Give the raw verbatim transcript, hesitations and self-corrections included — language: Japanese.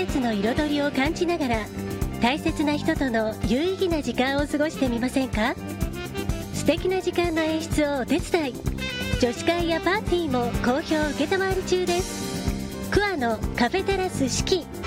節の彩りを感じながら大切な人との有意義な時間を過ごしてみませんか？素敵な時間の演出をお手伝い、女子会やパーティーも好評受けたまわり中です。クアのカフェテラス四季。